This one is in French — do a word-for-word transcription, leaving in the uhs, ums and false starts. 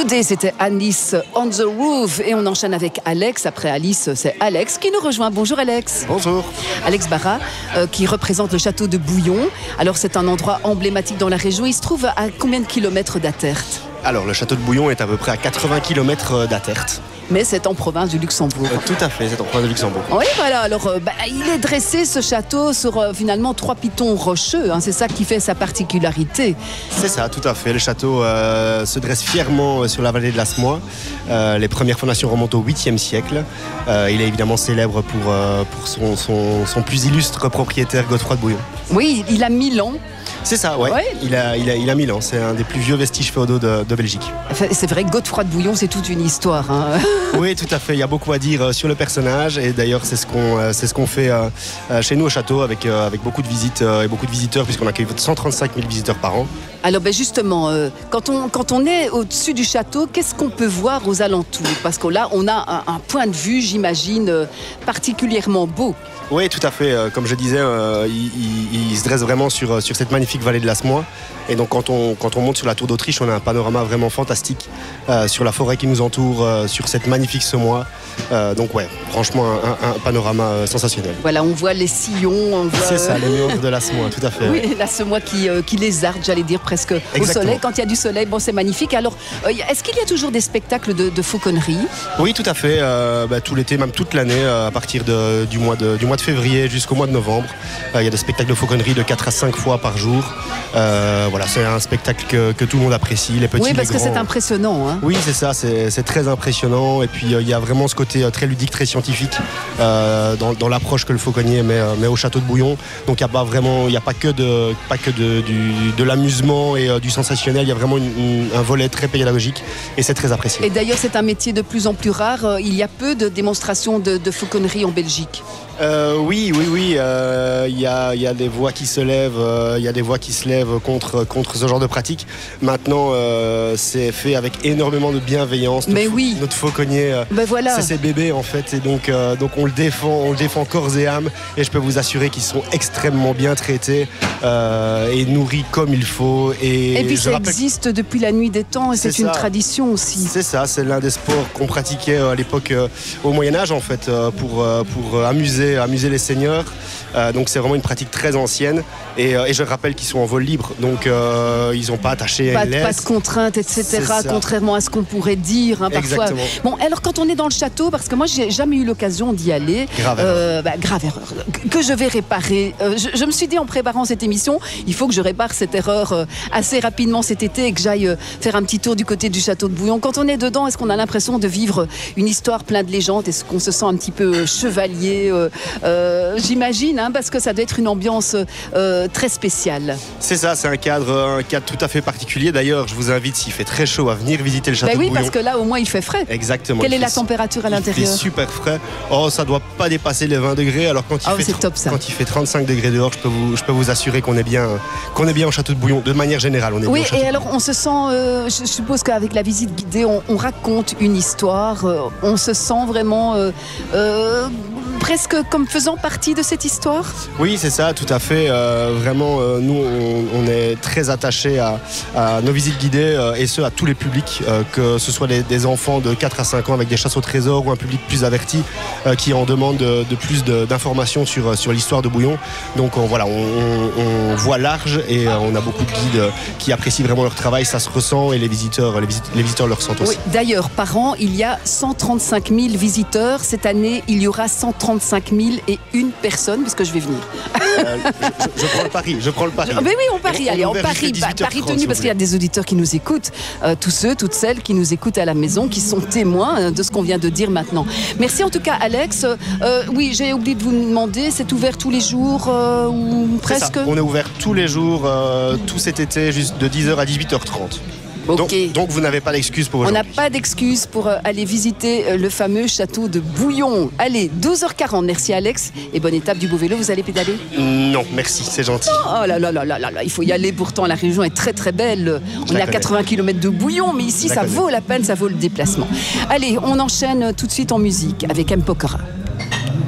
Today, c'était Alice on the Roof et on enchaîne avec Alex. Après Alice, c'est Alex qui nous rejoint. Bonjour Alex. Bonjour. Alex Barra euh, qui représente le château de Bouillon. Alors c'est un endroit emblématique dans la région. Il se trouve à combien de kilomètres d'Attert? Alors le château de Bouillon est à peu près à quatre-vingts kilomètres d'Attert. Mais c'est en province du Luxembourg. Euh, tout à fait, c'est en province du Luxembourg. Oui, voilà. Alors, euh, bah, il est dressé, ce château, sur euh, finalement trois pitons rocheux. Hein, c'est ça qui fait sa particularité. C'est ça, tout à fait. Le château euh, se dresse fièrement sur la vallée de l'Asmois. Euh, les premières fondations remontent au huitième siècle. Euh, il est évidemment célèbre pour, euh, pour son, son, son plus illustre propriétaire, Godefroy de Bouillon. Oui, il a mille ans. C'est ça, ouais. ouais. Il a, il a, il a mille ans. C'est un des plus vieux vestiges féodaux de, de Belgique. Enfin, c'est vrai que Godefroy de Bouillon, c'est toute une histoire. Hein. Oui, tout à fait. Il y a beaucoup à dire sur le personnage. Et d'ailleurs, c'est ce qu'on, c'est ce qu'on fait chez nous au château avec, avec beaucoup de visites et beaucoup de visiteurs, puisqu'on accueille cent trente-cinq mille visiteurs par an. Alors ben justement, euh, quand, on, quand on est au-dessus du château, qu'est-ce qu'on peut voir aux alentours? Parce que là, on a un, un point de vue, j'imagine, euh, particulièrement beau. Oui, tout à fait. Euh, comme je disais, euh, il, il, il se dresse vraiment sur, sur cette magnifique vallée de l'Asmois. Et donc quand on, quand on monte sur la tour d'Autriche, on a un panorama vraiment fantastique euh, sur la forêt qui nous entoure, euh, sur cette magnifique semois. Euh, donc ouais, franchement, un, un, un panorama euh, sensationnel. Voilà, on voit les sillons. On voit... C'est ça, les méandres de la semois, tout à fait. Oui, ouais. La semois qui, euh, qui lézarde, j'allais dire, presque Exactement. Au soleil. Quand il y a du soleil, bon, c'est magnifique. Alors, euh, est-ce qu'il y a toujours des spectacles de, de fauconnerie? Oui, tout à fait. Euh, bah, tout l'été, même toute l'année, euh, à partir de, du, mois de, du mois de février jusqu'au mois de novembre. Euh, il y a des spectacles de fauconnerie de quatre à cinq fois par jour. Euh, voilà, c'est un spectacle que, que tout le monde apprécie, les petits, oui, parce les que grands. c'est impressionnant. Hein. Oui, c'est ça, c'est, c'est très impressionnant. Et puis, euh, il y a vraiment ce côté euh, très ludique, très scientifique euh, dans, dans l'approche que le fauconnier met, euh, met au château de Bouillon. Donc, il n'y a pas vraiment, il n'y a pas que de, pas que de, du, de l'amusement et euh, du sensationnel. Il y a vraiment une, une, un volet très pédagogique et c'est très apprécié. Et d'ailleurs, c'est un métier de plus en plus rare. Il y a peu de démonstrations de, de fauconnerie en Belgique. Euh, oui, oui, oui. Il euh, y, a, y a des voix qui se lèvent. Il euh, y a des voix qui se lèvent contre, contre ce genre de pratique. Maintenant, euh, c'est fait avec énormément de bienveillance. Mais notre, oui. Notre fauconnier, euh, ben voilà. c'est ses bébés en fait. Et donc, euh, donc on le défend, on le défend corps et âme. Et je peux vous assurer qu'ils sont extrêmement bien traités euh, et nourris comme il faut. Et, et puis ça rappelle... existe depuis la nuit des temps. Et c'est, c'est une tradition aussi. C'est ça. C'est l'un des sports qu'on pratiquait à l'époque euh, au Moyen Âge en fait euh, pour euh, pour amuser amuser les seigneurs. Euh, donc c'est vraiment une pratique très ancienne et, euh, et je rappelle qu'ils sont en vol libre, donc euh, ils n'ont pas attaché pas, à une laisse. Pas de contraintes, et cetera. Contrairement à ce qu'on pourrait dire hein, parfois. Exactement. Bon, alors quand on est dans le château, parce que moi j'ai jamais eu l'occasion d'y aller, grave euh, erreur, bah, grave erreur que je vais réparer. Euh, je, je me suis dit en préparant cette émission, il faut que je répare cette erreur euh, assez rapidement cet été et que j'aille euh, faire un petit tour du côté du château de Bouillon. Quand on est dedans, est-ce qu'on a l'impression de vivre une histoire pleine de légendes? Est-ce qu'on se sent un petit peu chevalier euh, euh, J'imagine, hein, parce que ça doit être une ambiance euh, très spéciale. C'est ça, c'est un cadre, un cadre tout à fait particulier. D'ailleurs, je vous invite, s'il fait très chaud, à venir visiter le château ben oui, de Bouillon. Parce que là, au moins, il fait frais. Exactement. Quelle est la température à l'intérieur? Il fait super frais. Oh, ça doit pas dépasser les vingt degrés. Alors quand il, oh, fait, c'est top, ça. Quand il fait trente-cinq degrés dehors, je peux vous, je peux vous assurer qu'on est bien, qu'on est bien au château de Bouillon. De manière générale, on est oui, bien au château. Et alors, on se sent, euh, je suppose qu'avec la visite guidée, on, on raconte une histoire. Euh, on se sent vraiment euh, euh, presque comme faisant partie de cette histoire. Oui, c'est ça, tout à fait. Euh, vraiment, euh, nous, on, on est très attachés à, à nos visites guidées euh, et ce, à tous les publics, euh, que ce soit les, des enfants de quatre à cinq ans avec des chasses au trésor ou un public plus averti euh, qui en demande de, de plus de, d'informations sur, sur l'histoire de Bouillon. Donc, on, voilà, on, on, on voit large et euh, on a beaucoup de guides qui apprécient vraiment leur travail. Ça se ressent et les visiteurs, les, visit, les visiteurs le ressentent aussi. Oui, d'ailleurs, par an, il y a cent trente-cinq mille visiteurs. Cette année, il y aura cent trente-cinq mille et une personne, parce que je vais venir. Euh, je, je prends le pari, je prends le pari. Mais oui, on parie, on, allez, on on parie, parie tenu, si parce qu'il y a des auditeurs qui nous écoutent, euh, tous ceux, toutes celles qui nous écoutent à la maison, qui sont témoins de ce qu'on vient de dire maintenant. Merci en tout cas, Alex. Euh, oui, j'ai oublié de vous demander, c'est ouvert tous les jours euh, ou presque? On est ouvert tous les jours, euh, tout cet été, juste de dix heures à dix-huit heures trente. Okay. Donc, donc vous n'avez pas d'excuse pour aujourd'hui. On n'a pas d'excuse pour euh, aller visiter euh, le fameux château de Bouillon. Allez, douze heures quarante, merci Alex. Et bonne étape du beau vélo, vous allez pédaler? Non, merci, c'est gentil. Oh là là là là là là, il faut y aller pourtant, la région est très très belle. On est à quatre-vingts kilomètres de Bouillon, mais ici ça vaut la peine, ça vaut le déplacement. Allez, on enchaîne tout de suite en musique avec M. Pokora.